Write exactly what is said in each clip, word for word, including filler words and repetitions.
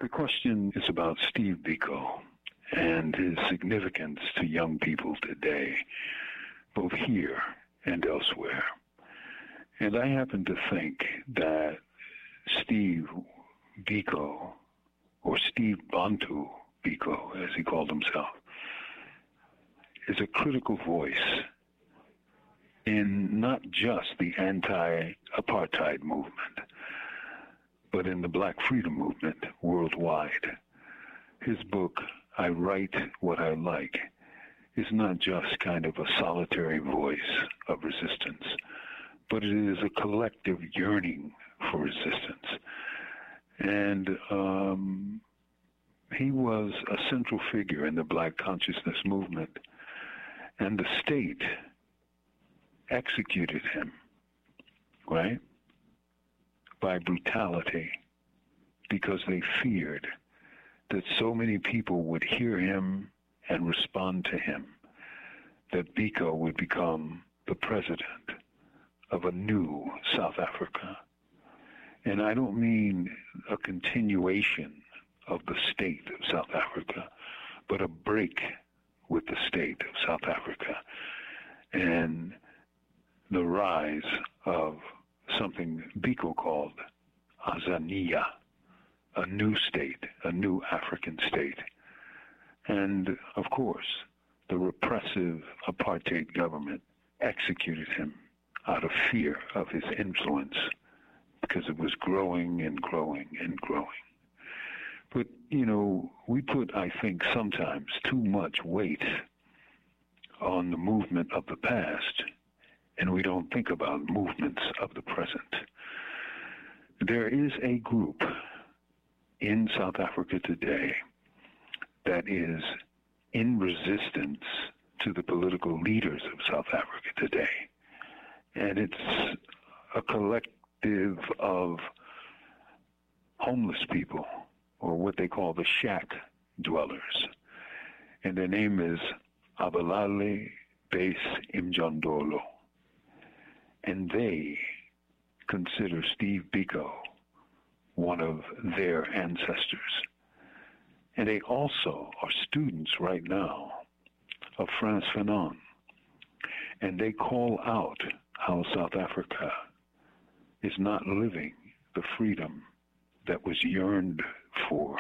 The question is about Steve Biko and his significance to young people today, both here and elsewhere. And I happen to think that Steve Biko, or Steve Bantu Biko, as he called himself, is a critical voice in not just the anti-apartheid movement, but in the Black freedom movement worldwide. His book, I Write What I Like, is not just kind of a solitary voice of resistance, but it is a collective yearning for resistance. And um, he was a central figure in the Black consciousness movement, and the state executed him, right, by brutality, because they feared that so many people would hear him and respond to him that Biko would become the president of a new South Africa. And I don't mean a continuation of the state of South Africa, but a break with the state of South Africa and the rise of something Biko called Azania, a new state, a new African state. And of course, the repressive apartheid government executed him out of fear of his influence, because it was growing and growing and growing. But, you know, we put, I think, sometimes too much weight on the movement of the past, and we don't think about movements of the present. There is a group in South Africa today that is in resistance to the political leaders of South Africa today. And it's a collective of homeless people, or what they call the shack dwellers. And their name is Abalale Base Imjondolo. And they consider Steve Biko one of their ancestors. And they also are students right now of Frantz Fanon. And they call out how South Africa is not living the freedom that was yearned for,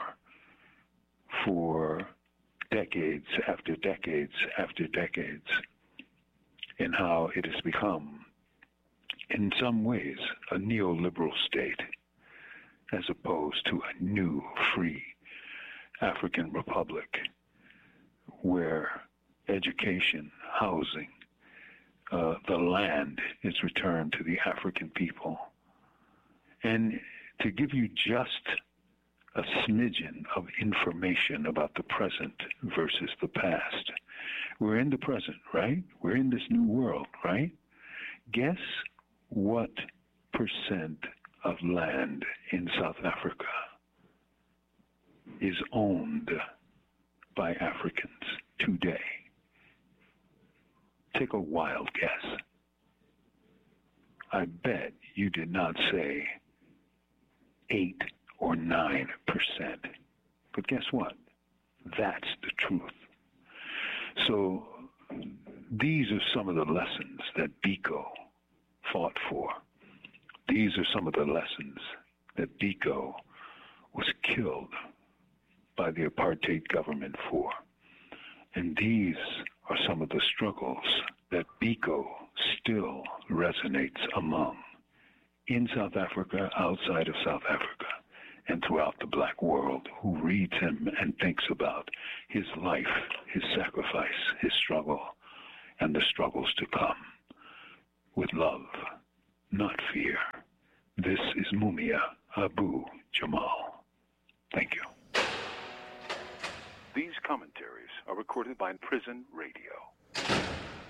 for decades after decades after decades, and how it has become, in some ways, a neoliberal state, as opposed to a new, free African republic, where education, housing, uh, the land is returned to the African people. And to give you just a smidgen of information about the present versus the past, we're in the present, right? We're in this new world, right? Guess what percent of land in South Africa is owned by Africans today? Take a wild guess. I bet you did not say eight or nine percent. But guess what? That's the truth. So these are some of the lessons that Biko fought for. These are some of the lessons that Biko was killed by the apartheid government for. And these are some of the struggles that Biko still resonates among in South Africa, outside of South Africa, and throughout the Black world, who reads him and thinks about his life, his sacrifice, his struggle, and the struggles to come, with love, not fear. This is Mumia Abu Jamal. Thank you. These commentaries are recorded by Prison Radio.